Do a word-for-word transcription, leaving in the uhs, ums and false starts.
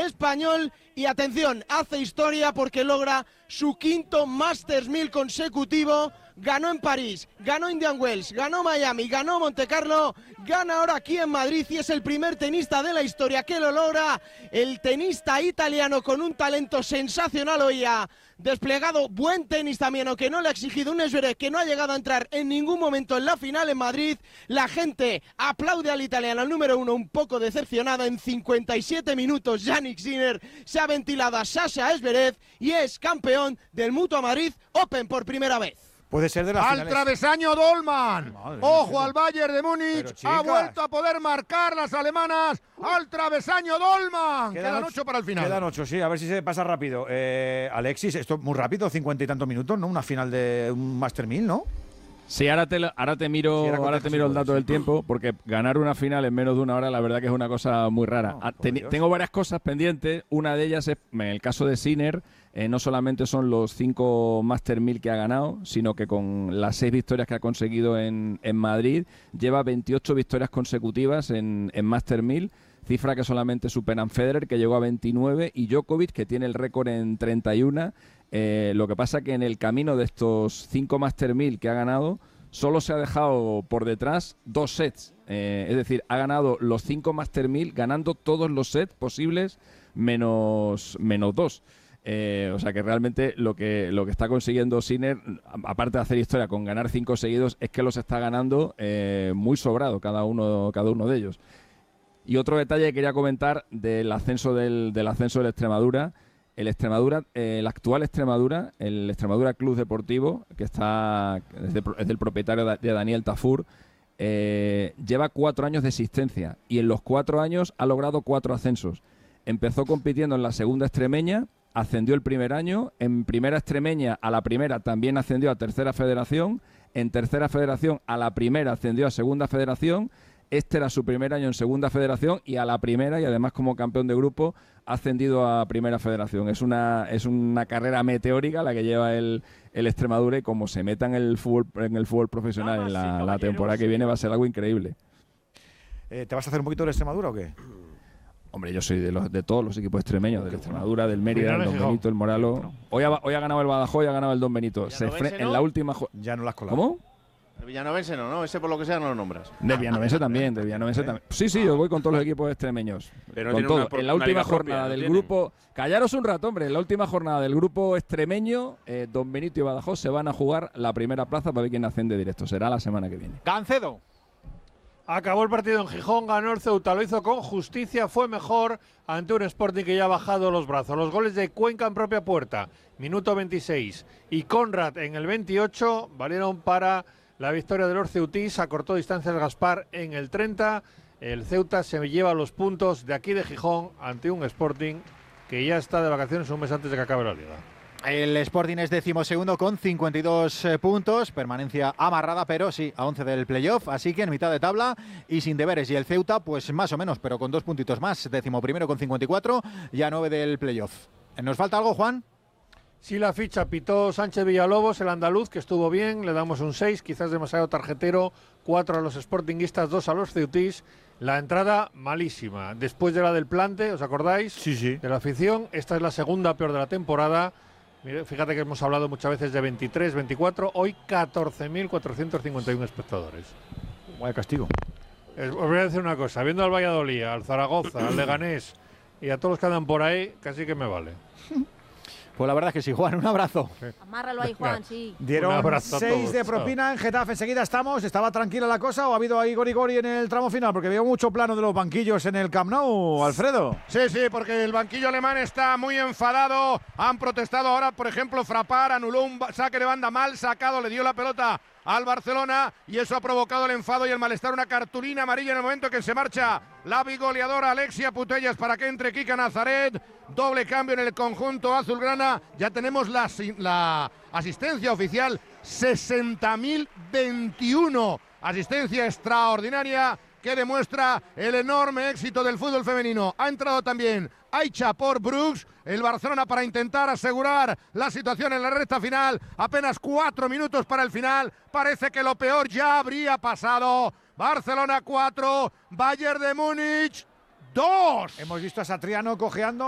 español y atención, hace historia porque logra su quinto Masters mil consecutivo. Ganó en París, ganó Indian Wells, ganó Miami, ganó Monte Carlo, gana ahora aquí en Madrid y es el primer tenista de la historia que lo logra. El tenista italiano con un talento sensacional hoy ha desplegado buen tenis también, aunque no le ha exigido un Zverev que no ha llegado a entrar en ningún momento en la final en Madrid. La gente aplaude al italiano, al número uno, un poco decepcionada. En cincuenta y siete minutos Jannik Sinner se ha ventilado a Sasha Zverev y es campeón del Mutua Madrid Open por primera vez. Puede ser de las al finales. travesaño Dolman. Madre Ojo mía, al Bayern de Múnich. Ha vuelto a poder marcar las alemanas. Al travesaño Dolman. Quedan, Quedan ocho para el final. Quedan ocho, sí. A ver si se pasa rápido. Eh, Alexis, esto es muy rápido, cincuenta y tantos minutos, ¿no? Una final de un Master mil, ¿no? Sí, ahora te, ahora te miro, sí, ahora te miro el dato del tiempo, porque ganar una final en menos de una hora, la verdad que es una cosa muy rara. No, Ten, tengo varias cosas pendientes. Una de ellas es, en el caso de Sinner, eh, no solamente son los cinco Master mil que ha ganado, sino que con las seis victorias que ha conseguido en, en Madrid, lleva veintiocho victorias consecutivas en, en Master mil, cifra que solamente superan Federer, que llegó a veintinueve, y Djokovic, que tiene el récord en treinta y uno. Eh, lo que pasa que en el camino de estos cinco Master mil que ha ganado, solo se ha dejado por detrás dos sets. Eh, es decir, ha ganado los cinco Master mil ganando todos los sets posibles menos, menos dos. Eh, o sea que realmente lo que, lo que está consiguiendo Sinner, aparte de hacer historia con ganar cinco seguidos, es que los está ganando eh, muy sobrado cada uno, cada uno de ellos. Y otro detalle que quería comentar del ascenso del, del ascenso del Extremadura. El Extremadura, eh, el actual Extremadura, el Extremadura Club Deportivo, que está es, de, es del propietario de Daniel Tafur, eh, lleva cuatro años de existencia y en los cuatro años ha logrado cuatro ascensos. Empezó compitiendo en la segunda extremeña, ascendió el primer año, en primera extremeña a la primera también ascendió a tercera federación, en tercera federación a la primera ascendió a segunda federación. Este era su primer año en segunda federación y a la primera, y además como campeón de grupo, ha ascendido a primera federación. Es una es una carrera meteórica la que lleva el, el Extremadura, y como se meta en el fútbol, en el fútbol profesional en la, la temporada que viene va a ser algo increíble. Eh, ¿Te vas a hacer un poquito de Extremadura o qué? Hombre, yo soy de los de todos los equipos extremeños, del Extremadura, del Mérida, del Don Benito, el Moralo. Hoy ha, hoy ha ganado el Badajoz y ha ganado el Don Benito. Se fre- en la última jo- ya no las colado. ¿Cómo? El villanovense no, ¿no? Ese por lo que sea no lo nombras. Del villanovense también, del villanovense también. Sí, sí, yo voy con todos los equipos extremeños. Pero con no todo. una, en la última jornada propia, del ¿no grupo... Callaros un rato, hombre. En la última jornada del grupo extremeño, eh, Don Benito y Badajoz se van a jugar la primera plaza para ver quién asciende directo. Será la semana que viene. Cancedo. Acabó el partido en Gijón, ganó el Ceuta, lo hizo con justicia, fue mejor ante un Sporting que ya ha bajado los brazos. Los goles de Cuenca en propia puerta, minuto veintiséis, y Conrad en el veintiocho, valieron para la victoria de los ceutís. Acortó distancias Gaspar en el treinta. El Ceuta se lleva los puntos de aquí de Gijón ante un Sporting que ya está de vacaciones un mes antes de que acabe la liga. El Sporting es decimosegundo con cincuenta y dos eh, puntos, permanencia amarrada, pero sí, a once del playoff, así que en mitad de tabla y sin deberes. Y el Ceuta, pues más o menos, pero con dos puntitos más, decimoprimero con cincuenta y cuatro y a nueve del playoff. ¿Nos falta algo, Juan? Sí, la ficha pitó Sánchez Villalobos, el andaluz, que estuvo bien, le damos un seis, quizás demasiado tarjetero, cuatro a los sportinguistas, dos a los ceutís. La entrada malísima, después de la del plante, ¿os acordáis? Sí, sí. De la afición, esta es la segunda peor de la temporada. Mire, fíjate que hemos hablado muchas veces de veintitrés, veinticuatro, hoy catorce mil cuatrocientos cincuenta y uno espectadores. Vaya castigo. Es, os voy a decir una cosa, viendo al Valladolid, al Zaragoza, al Leganés y a todos los que andan por ahí, casi que me vale. Pues la verdad es que sí, Juan, un abrazo. Amárralo ahí, Juan, sí. Dieron seis de propina en Getafe. Enseguida estamos. ¿Estaba tranquila la cosa o ha habido ahí gori-gori en el tramo final? Porque veo mucho plano de los banquillos en el Camp Nou, Alfredo. Sí, sí, porque el banquillo alemán está muy enfadado. Han protestado ahora, por ejemplo, Frappart anuló un saque de banda mal sacado, le dio la pelota al Barcelona y eso ha provocado el enfado y el malestar. Una cartulina amarilla en el momento que se marcha la bigoleadora Alexia Putellas para que entre Kika Nazaret. Doble cambio en el conjunto azulgrana. Ya tenemos la, la asistencia oficial, sesenta mil veintiuno. Asistencia extraordinaria que demuestra el enorme éxito del fútbol femenino. Ha entrado también Aicha por Brooks, el Barcelona, para intentar asegurar la situación en la recta final. Apenas cuatro minutos para el final. Parece que lo peor ya habría pasado. Barcelona cuatro, Bayern de Múnich dos. Hemos visto a Satriano cojeando.